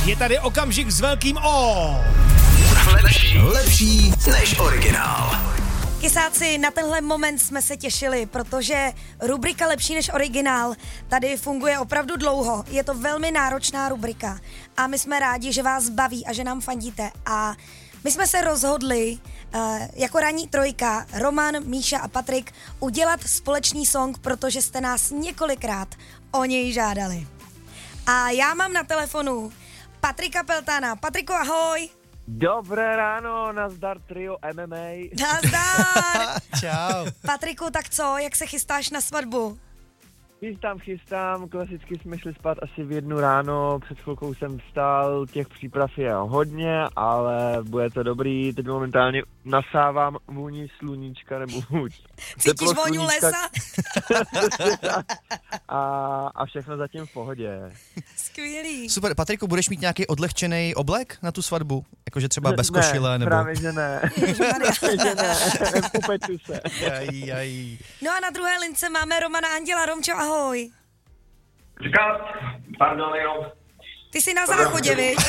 Je tady okamžik s velkým O. Lepší než originál. Kysáci, na tenhle moment jsme se těšili, protože rubrika Lepší než originál tady funguje opravdu dlouho. Je to velmi náročná rubrika a my jsme rádi, že vás baví a že nám fandíte. A my jsme se rozhodli jako ranní trojka, Roman, Míša a Patrik, udělat společný song, protože jste nás několikrát o něj žádali. A já mám na telefonu Patrika Peltana. Patriku, ahoj! Dobré ráno, nazdar trio MMA. Nazdar! Čau. Patriku, tak co, jak se chystáš na svatbu? Chystám, klasicky jsme šli spát asi v 1 ráno, před chvilkou jsem vstal, těch příprav je hodně, ale bude to dobrý, teď momentálně nasávám vůni sluníčka, nebo vůni. Cítíš vůni lesa? a všechno zatím v pohodě. Skvělý. Super, Patriku, budeš mít nějaký odlehčený oblek na tu svatbu? Jakože třeba bez košile, nebo... Právě, že ne. Upeču se. No a na druhé lince máme Romana Anděla. Romčo, ahoj. Říkat, pardon, jenom. Ty jsi na záchodě, viď?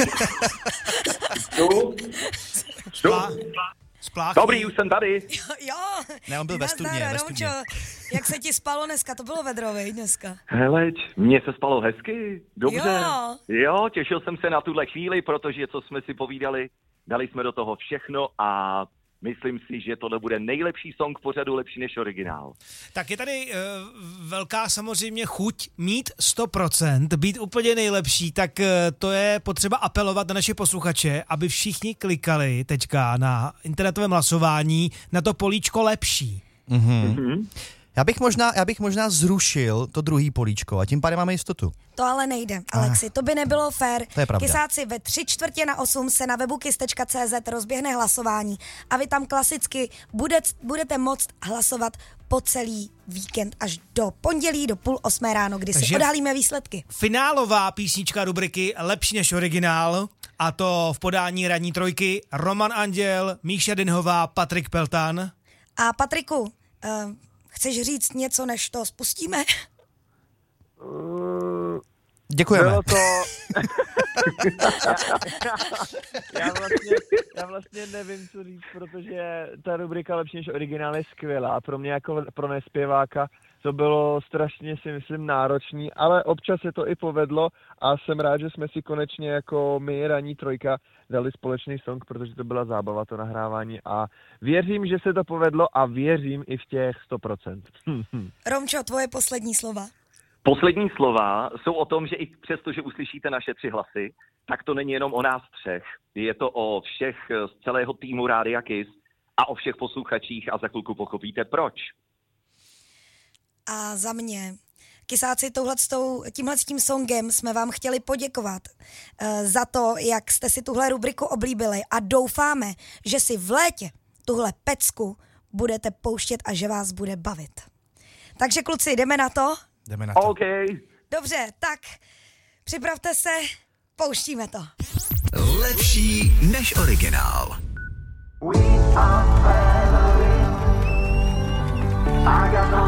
Dobrý, už jsem tady. Jo. Ne, on byl ve studně. Romčo, jak se ti spalo dneska? To bylo vedro, viď, dneska? Heleč, mně se spalo hezky, dobře. Jo. Těšil jsem se na tuhle chvíli, protože co jsme si povídali, dali jsme do toho všechno a myslím si, že tohle bude nejlepší song pořadu, lepší než originál. Tak je tady velká samozřejmě chuť mít 100%, být úplně nejlepší, tak to je potřeba apelovat na naše posluchače, aby všichni klikali teďka na internetovém hlasování na to políčko lepší. Mhm. Já bych možná zrušil to druhý políčko a tím pádem máme jistotu. To ale nejde, Alexi, to by nebylo fér. To je pravda. Kysáci, ve 7:45 se na webu kiss.cz rozběhne hlasování a vy tam klasicky budete moct hlasovat po celý víkend až do pondělí do 7:30 ráno, kdy si odhalíme výsledky. Finálová písnička rubriky Lepší než originál, a to v podání ranní trojky Roman Anděl, Míša Dinhová, Patrik Peltan. A Patriku, chceš říct něco, než to spustíme? Děkujeme. Bylo to... já vlastně nevím, co říct, protože ta rubrika Lepší než originál je skvělá. Pro mě jako pro nespěváka to bylo strašně, si myslím, náročný, ale občas se to i povedlo a jsem rád, že jsme si konečně jako my, ranní trojka, dali společný song, protože to byla zábava, to nahrávání a věřím, že se to povedlo a věřím i v těch 100%. Romčo, tvoje poslední slova. Poslední slova jsou o tom, že i přesto, že uslyšíte naše 3 hlasy, tak to není jenom o nás 3. Je to o všech z celého týmu Rádia Kiss a o všech posluchačích a za chvilku pochopíte proč. A za mě, Kysáci, tímhletím songem jsme vám chtěli poděkovat za to, jak jste si tuhle rubriku oblíbili a doufáme, že si v létě tuhle pecku budete pouštět a že vás bude bavit. Takže kluci, jdeme na to? Jdeme na to. OK. Dobře, tak připravte se, pouštíme to. Lepší než originál. We are family. I got no